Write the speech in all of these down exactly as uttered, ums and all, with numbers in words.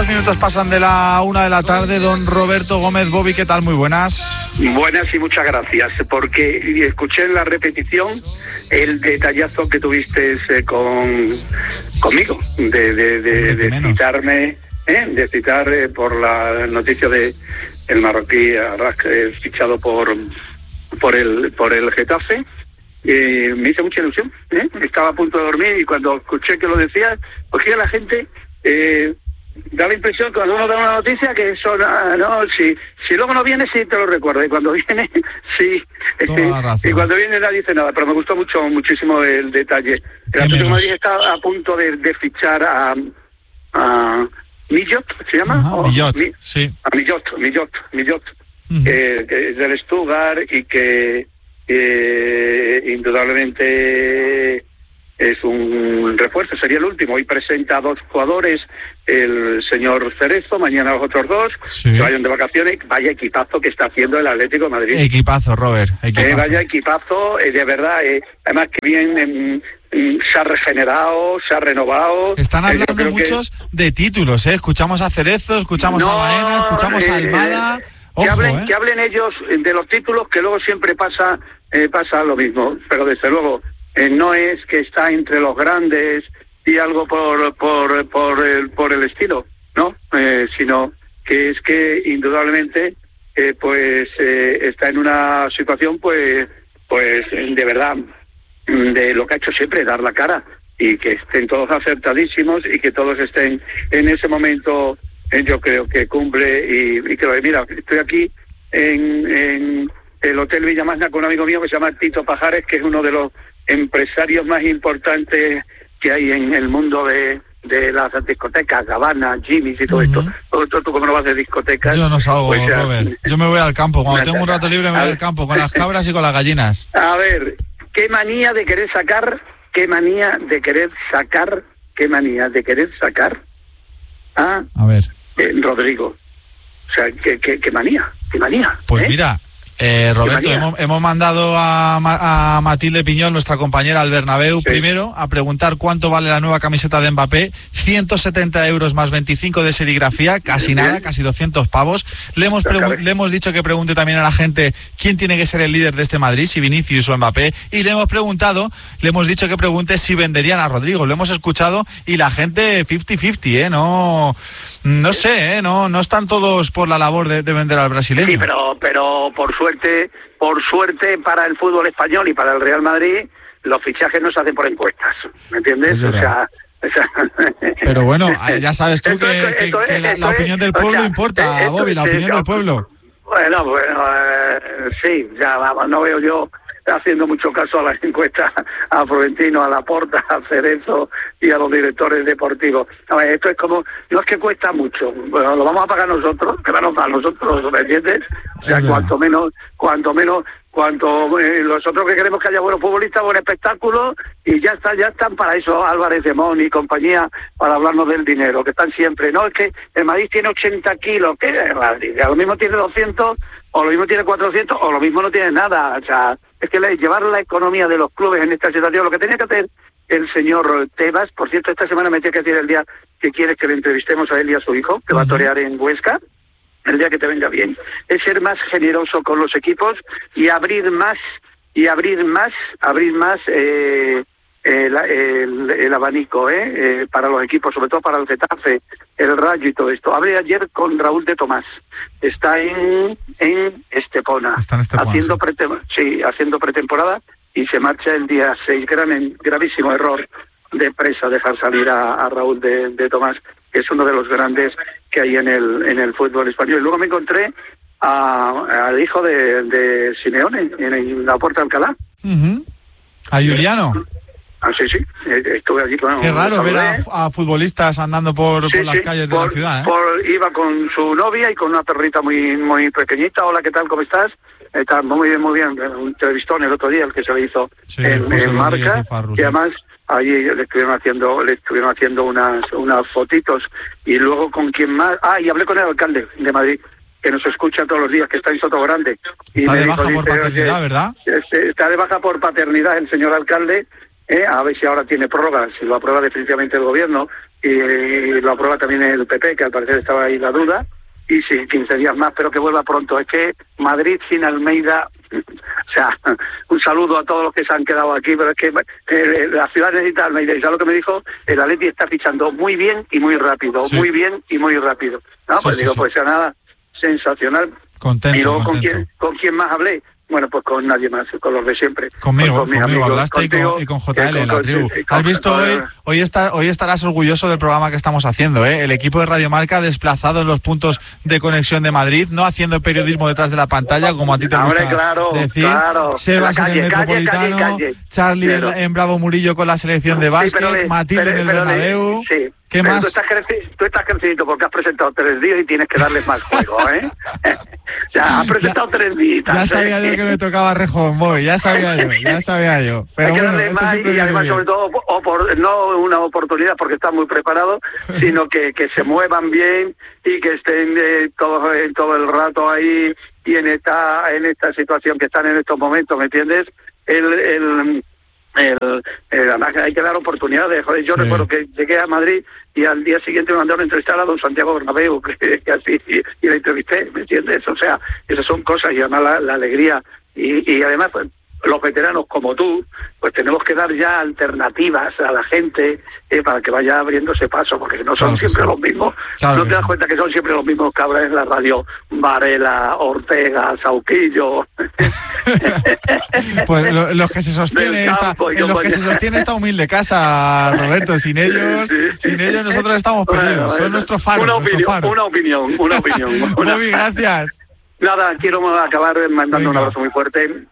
Dos minutos pasan de la una de la tarde. Don Roberto Gómez. Bobby, ¿qué tal? Muy buenas. Buenas y muchas gracias, porque escuché en la repetición el detallazo que tuviste eh, con conmigo, de, de, de, de citarme, ¿eh? de citar eh, por la noticia de el marroquí Arrasq, eh, fichado por por el por el Getafe. Eh, me hizo mucha ilusión, ¿eh? Estaba a punto de dormir y cuando escuché que lo decía, porque la gente eh, da la impresión que cuando uno da una noticia que eso no, no si si luego no viene sí te lo recuerdo, y cuando viene sí, eh, y cuando viene nadie dice nada, pero me gustó mucho muchísimo el detalle. El Atlético de Madrid está a punto de, de fichar a, a Millot, ¿se llama? Ajá, oh, Millot, Mi, sí. A Millot, Millot, Millot, uh-huh. eh, que es del Stuttgart y que eh, indudablemente es un refuerzo, sería el último. Hoy presenta a dos jugadores, el señor Cerezo, mañana los otros dos, sí. que vayan de vacaciones. Vaya equipazo que está haciendo el Atlético de Madrid. Equipazo, Robert, equipazo. Eh, vaya equipazo, eh, de verdad, eh, además que bien eh, eh, se ha regenerado, se ha renovado. Están hablando eh, muchos que... de títulos, ¿eh? Escuchamos a Cerezo, escuchamos no, a Baena, escuchamos eh, a Almada. Ojo, que, hablen, eh. que hablen ellos de los títulos, que luego siempre pasa, eh, pasa lo mismo, pero desde luego... Eh, no es que está entre los grandes y algo por por por el, por el estilo, no, eh, sino que es que indudablemente eh, pues eh, está en una situación pues pues de verdad de lo que ha hecho siempre, dar la cara, y que estén todos acertadísimos y que todos estén en ese momento. Eh, yo creo que cumple y, y que mira, estoy aquí en, en el Hotel Villamasna con un amigo mío que se llama Tito Pajares, que es uno de los empresarios más importantes que hay en el mundo de, de las discotecas, Gabbana, Jimmy's y todo uh-huh. esto. Todo esto, tú como no vas de discotecas... Yo no salgo, pues, Robert. Yo me voy al campo. Cuando tengo un rato libre me voy al campo con las cabras y con las gallinas. A ver, qué manía de querer sacar, qué manía de querer sacar, qué manía de querer sacar a, a ver. Eh, Rodrigo. O sea, qué, qué, qué manía, qué manía. Pues ¿eh? mira... Eh, Roberto, hemos, hemos mandado a, a Matilde Piñol, nuestra compañera, al Bernabéu, sí. primero a preguntar cuánto vale la nueva camiseta de Mbappé. Ciento setenta euros más veinticinco de serigrafía, casi Bien. nada, casi doscientos pavos. Le hemos, pregu- le hemos dicho que pregunte también a la gente quién tiene que ser el líder de este Madrid, si Vinicius o Mbappé, y le hemos preguntado, le hemos dicho que pregunte si venderían a Rodrigo. Lo hemos escuchado y la gente cincuenta cincuenta, ¿eh? No, no sé, ¿eh? No, no están todos por la labor de, de vender al brasileño. Sí, pero, pero por suerte Suerte, por suerte para el fútbol español y para el Real Madrid, los fichajes no se hacen por encuestas, ¿me entiendes? O sea, o sea... Pero bueno, ya sabes tú que, es, que, que la, la opinión del pueblo o sea, importa, esto, Bobby, la opinión esto, del pueblo. Bueno, bueno, eh, sí, ya vamos, no veo yo haciendo mucho caso a las encuestas, a Florentino, a Laporta, a Cerezo y a los directores deportivos. A ver, esto es como, no es que cuesta mucho, bueno, lo vamos a pagar nosotros, que vamos a nosotros, ¿me entiendes? O sea, cuanto menos, cuanto menos, cuanto eh, nosotros que queremos que haya buenos futbolistas, buen espectáculo, y ya está, ya están para eso Álvarez de Mon y compañía, para hablarnos del dinero, que están siempre, no, es que el Madrid tiene ochenta kilos, que el Madrid, a lo mismo tiene doscientos, o lo mismo tiene cuatrocientos, o lo mismo no tiene nada, o sea, es que llevar la economía de los clubes en esta situación, lo que tenía que hacer el señor Tebas, por cierto, esta semana me tiene que decir el día que quiere que le entrevistemos a él y a su hijo, que uh-huh. va a torear en Huesca, el día que te venga bien, es ser más generoso con los equipos y abrir más, y abrir más, abrir más eh, el, el, el abanico eh, eh, para los equipos, sobre todo para el Getafe, el Rayo y todo esto. Hablé ayer con Raúl de Tomás, está en, en Estepona, está en Estepona haciendo, sí. pretem- sí, haciendo pretemporada y se marcha el día seis. Gran, gravísimo error de presa dejar salir a, a Raúl de, de Tomás, que es uno de los grandes que hay en el en el fútbol español. Y luego me encontré a, al hijo de, de Simeone en, en la Puerta de Alcalá. Uh-huh. A Juliano. Ah, sí, sí, estuve allí con... Qué raro ver a, a futbolistas andando por, sí, por las sí, calles por, de la ciudad, ¿eh? Por, iba con su novia y con una perrita muy muy pequeñita. Hola, ¿qué tal? ¿Cómo estás? Está muy bien, muy bien. Un entrevistón el otro día, el que se le hizo sí, en, en Marca, y además allí le estuvieron haciendo le estuvieron haciendo unas unas fotitos. Y luego con quién más... Ah, y hablé con el alcalde de Madrid, que nos escucha todos los días, que está en Soto Grande. Está y de baja dijo, por dice, paternidad, ¿verdad? Está de baja por paternidad el señor alcalde, eh, a ver si ahora tiene prórroga, si lo aprueba definitivamente el gobierno, y lo aprueba también el P P, que al parecer estaba ahí la duda, y sí, quince días más, pero que vuelva pronto. Es que Madrid sin Almeida, o sea, un saludo a todos los que se han quedado aquí, pero es que eh, la ciudad necesita Almeida, y ¿sabes lo que me dijo? El Atleti está fichando muy bien y muy rápido, sí. muy bien y muy rápido. No, sí, pues sí, digo, sí. pues nada, sensacional. Contento, y luego contento. ¿con quién, con quién más hablé? Bueno, pues con nadie más, con los de siempre. Conmigo, con, con conmigo amigos, hablaste contigo, y, con, y con J L, con, la tribu. con, con, ¿Has visto con, hoy? Hoy, está, hoy estarás orgulloso del programa que estamos haciendo, ¿eh? El equipo de Radio Marca desplazado en los puntos de conexión de Madrid, no haciendo periodismo detrás de la pantalla, como a ti te gusta Hombre, claro, decir. Claro. Sebas calle, en el Metropolitano, calle, calle, calle. Charlie pero, en Bravo Murillo con la selección de básquet, sí, pero, Matilde pero, en el Bernabéu. Sí. ¿Qué Pero más? Tú estás, creci- tú estás crecidito porque has presentado tres días y tienes que darles más juego, ¿eh? O sea, has presentado ya, tres días. Ya sabía ¿eh? yo que me tocaba Rejón Boy, ya sabía yo, ya sabía yo. Pero hay que bueno, darle más y además bien. Sobre todo, opor- no una oportunidad porque están muy preparados, sino que, que se muevan bien y que estén eh, todo, eh, todo el rato ahí y en esta en esta situación que están en estos momentos, ¿me entiendes? El... el El, el, además hay que dar oportunidades. Joder, yo sí. recuerdo que llegué a Madrid y al día siguiente me mandaron a entrevistar a don Santiago Bernabéu, que, que así, y, y la entrevisté, ¿me entiendes? O sea, esas son cosas y además la, la alegría y, y además pues, los veteranos como tú, pues tenemos que dar ya alternativas a la gente eh, para que vaya abriéndose paso, porque no son claro siempre sí. los mismos. Claro no te das sí. cuenta que son siempre los mismos que hablan en la radio, Varela, Ortega, Sauquillo. Pues lo, los que se sostiene esta, en los que se sostiene esta humilde casa, Roberto, sin ellos, sí. sin ellos nosotros estamos perdidos. Bueno, son nuestro faro, una nuestro opinión, faro. Una opinión, una opinión. Una... Muy gracias. Nada, quiero acabar mandando Venga. un abrazo muy fuerte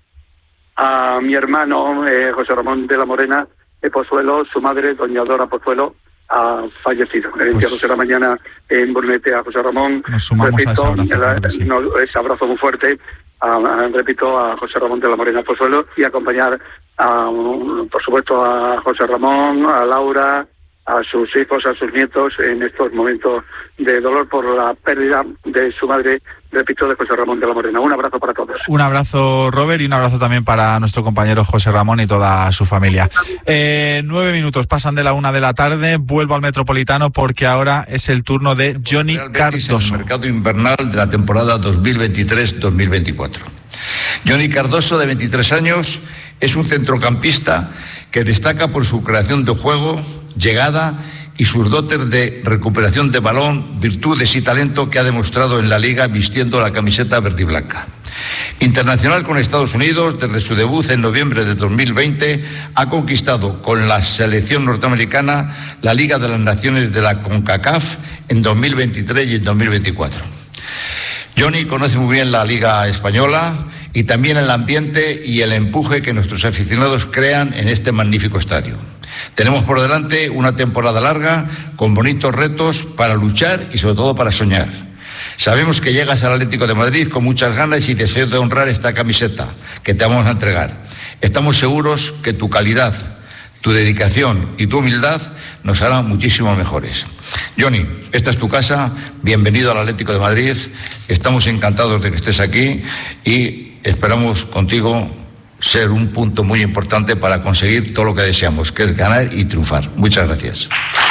a mi hermano eh, José Ramón de la Morena de Pozuelo, su madre, doña Dora Pozuelo, ha fallecido. El pues, día doce de la mañana en Brunete a José Ramón. Nos sumamos repito, a ese abrazo. La, sí. no, ese abrazo muy fuerte, a, a, repito, a José Ramón de la Morena Pozuelo y acompañar, a, por supuesto, a José Ramón, a Laura, a sus hijos, a sus nietos en estos momentos de dolor por la pérdida de su madre, repito, de José Ramón de la Morena. Un abrazo para todos. Un abrazo, Robert, y un abrazo también para nuestro compañero José Ramón y toda su familia. Eh, nueve minutos pasan de la una de la tarde, vuelvo al Metropolitano porque ahora es el turno de Johnny Cardoso. En el mercado invernal de la temporada dos mil veintitrés dos mil veinticuatro. Johnny Cardoso, de veintitrés años, es un centrocampista que destaca por su creación de juego, llegada y sus dotes de recuperación de balón, virtudes y talento que ha demostrado en la Liga vistiendo la camiseta verde y blanca. Internacional con Estados Unidos, desde su debut en noviembre de dos mil veinte, ha conquistado con la selección norteamericana la Liga de las Naciones de la CONCACAF en dos mil veintitrés y en dos mil veinticuatro. Johnny conoce muy bien la Liga Española y también el ambiente y el empuje que nuestros aficionados crean en este magnífico estadio. Tenemos por delante una temporada larga con bonitos retos para luchar y sobre todo para soñar. Sabemos que llegas al Atlético de Madrid con muchas ganas y deseo de honrar esta camiseta que te vamos a entregar. Estamos seguros que tu calidad, tu dedicación y tu humildad nos harán muchísimo mejores. Johnny, esta es tu casa, bienvenido al Atlético de Madrid, estamos encantados de que estés aquí y esperamos contigo ser un punto muy importante para conseguir todo lo que deseamos, que es ganar y triunfar. Muchas gracias.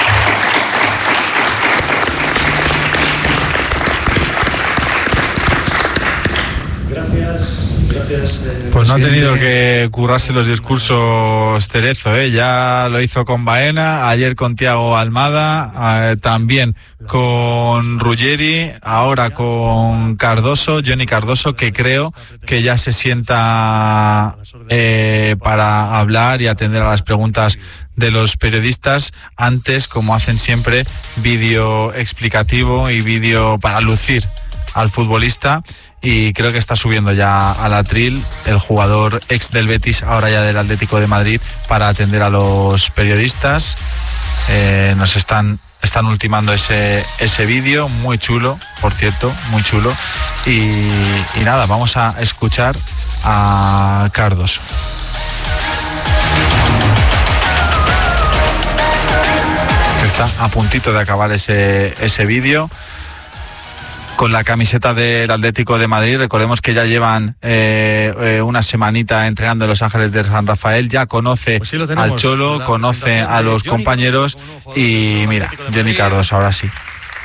Pues no ha tenido que currarse los discursos Cerezo, ¿eh? Ya lo hizo con Baena, ayer con Thiago Almada, eh, también con Ruggeri, ahora con Cardoso, Johnny Cardoso, que creo que ya se sienta eh, para hablar y atender a las preguntas de los periodistas. Antes, como hacen siempre, vídeo explicativo y vídeo para lucir al futbolista. Y creo que está subiendo ya al atril el jugador ex del Betis, ahora ya del Atlético de Madrid, para atender a los periodistas. Eh, nos están están ultimando ese ese vídeo, muy chulo, por cierto, muy chulo. Y, y nada, vamos a escuchar a Cardoso. Está a puntito de acabar ese ese vídeo. con la camiseta del Atlético de Madrid. Recordemos que ya llevan eh, eh, una semanita entrenando en Los Ángeles de San Rafael, ya conoce pues sí al Cholo, conoce a los Johnny, compañeros y mira, Johnny Cardoso ahora sí.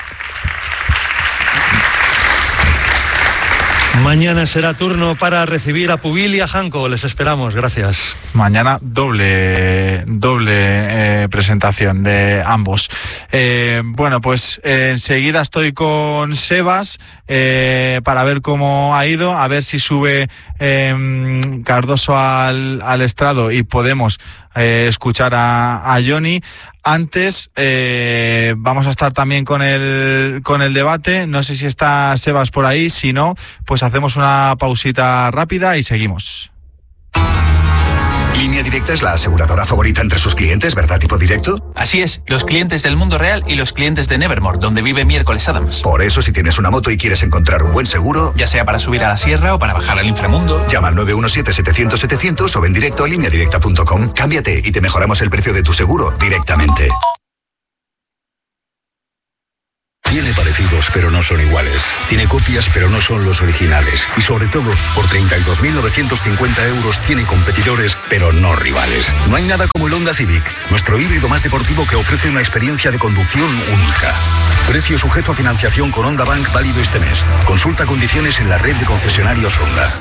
Mañana será turno para recibir a Pubil y a Janko. Les esperamos, gracias. Mañana doble doble eh, presentación de ambos. Eh, bueno, pues eh, enseguida estoy con Sebas eh, para ver cómo ha ido, a ver si sube eh, Cardoso al, al estrado y podemos eh, escuchar a, a Johnny. Antes eh, vamos a estar también con el con el debate. No sé si está Sebas por ahí. Si no, pues hacemos una pausita rápida y seguimos. Línea Directa es la aseguradora favorita entre sus clientes, ¿verdad, tipo directo? Así es, los clientes del mundo real y los clientes de Nevermore, donde vive Miércoles Adams. Por eso, si tienes una moto y quieres encontrar un buen seguro, ya sea para subir a la sierra o para bajar al inframundo, llama al nueve uno siete, setecientos, setecientos o ven directo a línea directa punto com. Cámbiate y te mejoramos el precio de tu seguro directamente. Tiene parecidos, pero no son iguales. Tiene copias, pero no son los originales. Y sobre todo, por treinta y dos mil novecientos cincuenta euros tiene competidores, pero no rivales. No hay nada como el Honda Civic, nuestro híbrido más deportivo que ofrece una experiencia de conducción única. Precio sujeto a financiación con Honda Bank válido este mes. Consulta condiciones en la red de concesionarios Honda.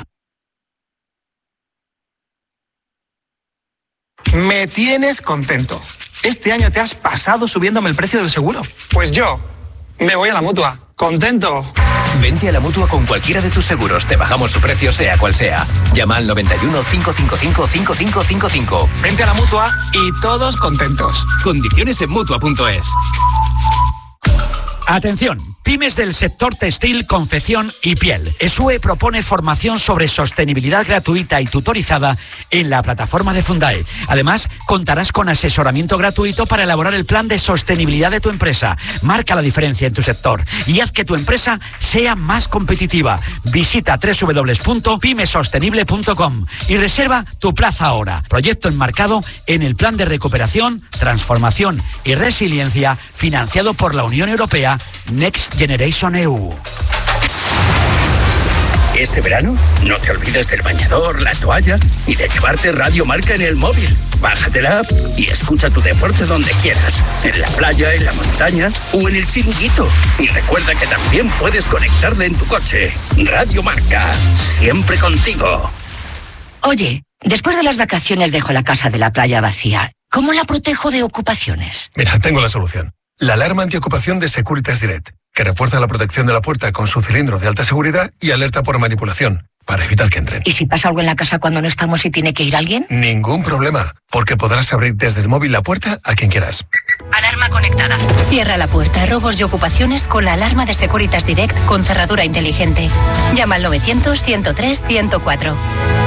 Me tienes contento. Este año te has pasado subiéndome el precio del seguro. Pues yo me voy a la Mutua. ¡Contento! Vente a la Mutua con cualquiera de tus seguros. Te bajamos su precio sea cual sea. Llama al noventa y uno, cinco cinco cinco, cinco cinco cinco cinco. Vente a la Mutua y todos contentos. Condiciones en Mutua punto es. Atención, pymes del sector textil, confección y piel. ESUE propone formación sobre sostenibilidad gratuita y tutorizada en la plataforma de Fundae. Además, contarás con asesoramiento gratuito para elaborar el plan de sostenibilidad de tu empresa. Marca la diferencia en tu sector y haz que tu empresa sea más competitiva. Visita doble u doble u doble u punto pyme sostenible punto com y reserva tu plaza ahora. Proyecto enmarcado en el Plan de Recuperación, Transformación y Resiliencia financiado por la Unión Europea Next Generation E U. Este verano, no te olvides del bañador, la toalla y de llevarte Radio Marca en el móvil. Bájate la app y escucha tu deporte donde quieras. En la playa, en la montaña o en el chiringuito. Y recuerda que también puedes conectarla en tu coche. Radio Marca, siempre contigo. Oye, después de las vacaciones dejo la casa de la playa vacía. ¿Cómo la protejo de ocupaciones? Mira, tengo la solución. La alarma antiocupación de Securitas Direct, que refuerza la protección de la puerta con su cilindro de alta seguridad y alerta por manipulación, para evitar que entren. ¿Y si pasa algo en la casa cuando no estamos y tiene que ir alguien? Ningún problema, porque podrás abrir desde el móvil la puerta a quien quieras. Alarma conectada. Cierra la puerta a robos y ocupaciones con la alarma de Securitas Direct con cerradura inteligente. Llama al novecientos, ciento tres, ciento cuatro.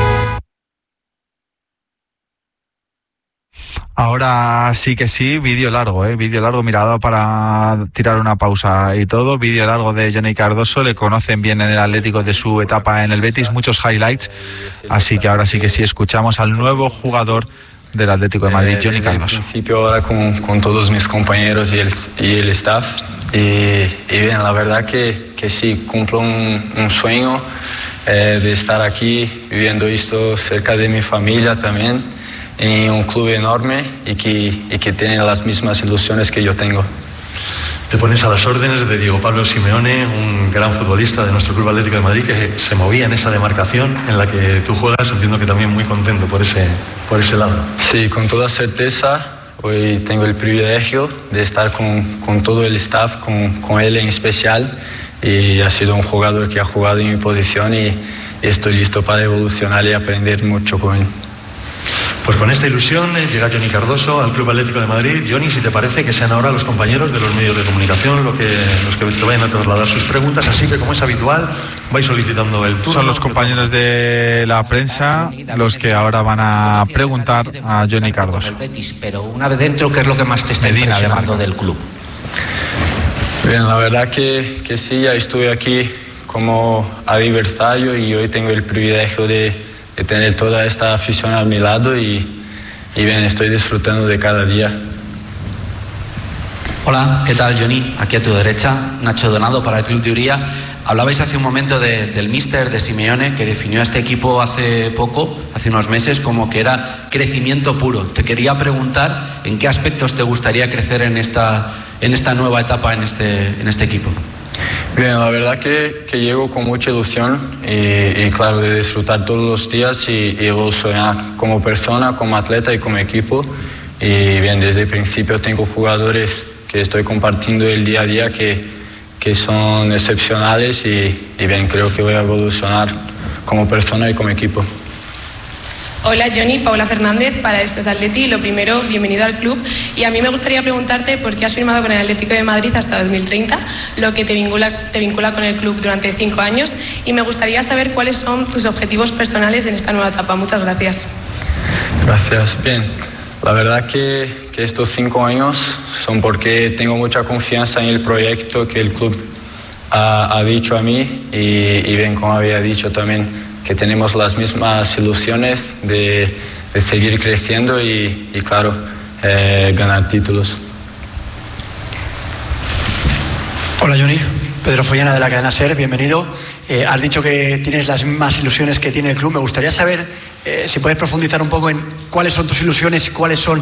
Ahora sí que sí, vídeo largo, ¿eh? Vídeo largo, mirado para tirar una pausa y todo. Vídeo largo de Johnny Cardoso, le conocen bien en el Atlético de su etapa en el Betis, muchos highlights. Así que ahora sí que sí, escuchamos al nuevo jugador del Atlético de Madrid, Johnny Cardoso. En principio ahora con, con todos mis compañeros y el, y el staff. Y, y bien, la verdad que, que sí, cumplo un, un sueño eh, de estar aquí viviendo esto cerca de mi familia también. En un club enorme y que, y que tiene las mismas ilusiones que yo tengo. Te pones a las órdenes de Diego Pablo Simeone, un gran futbolista de nuestro Club Atlético de Madrid que se movía en esa demarcación en la que tú juegas, entiendo que también muy contento por ese, por ese lado. Sí, con toda certeza. Hoy tengo el privilegio de estar con, con todo el staff, con, con él en especial, y ha sido un jugador que ha jugado en mi posición y, y estoy listo para evolucionar y aprender mucho con él. Pues con esta ilusión llega Johnny Cardoso al Club Atlético de Madrid. Johnny, si te parece que sean ahora los compañeros de los medios de comunicación lo que, los que te vayan a trasladar sus preguntas, así que como es habitual, vais solicitando el turno. Son los compañeros de la prensa los que ahora van a preguntar a Johnny Cardoso. Pero una vez dentro, ¿qué es lo que más te está Medina impresionando de del club? Bien, la verdad que, que sí, ya estuve aquí como adversario y hoy tengo el privilegio de de tener toda esta afición a mi lado y, y bien, estoy disfrutando de cada día. Hola, ¿qué tal, Johnny? Aquí a tu derecha, Nacho Donado para el Club de Uría. Hablabais hace un momento de, del míster, de Simeone, que definió a este equipo hace poco, hace unos meses, como que era crecimiento puro. Te quería preguntar en qué aspectos te gustaría crecer en esta, en esta nueva etapa en este, en este equipo. Bien, la verdad que, que llego con mucha ilusión y, y claro, de disfrutar todos los días y, y evolucionar como persona, como atleta y como equipo. Y bien, desde el principio tengo jugadores que estoy compartiendo el día a día que, que son excepcionales y, y bien, creo que voy a evolucionar como persona y como equipo. Hola Johnny, Paula Fernández para Esto es Atleti. Lo primero, bienvenido al club. Y a mí me gustaría preguntarte por qué has firmado con el Atlético de Madrid hasta dos mil treinta, lo que te vincula, te vincula con el club durante cinco años. Y me gustaría saber cuáles son tus objetivos personales en esta nueva etapa. Muchas gracias. Gracias. Bien, la verdad que, que estos cinco años son porque tengo mucha confianza en el proyecto que el club ha, ha dicho a mí y, y bien, como había dicho también, que tenemos las mismas ilusiones de, de seguir creciendo y, y claro, eh, ganar títulos. Hola Johnny, Pedro Follana de la cadena SER, bienvenido. Eh, has dicho que tienes las mismas ilusiones que tiene el club. Me gustaría saber eh, si puedes profundizar un poco en cuáles son tus ilusiones y cuáles son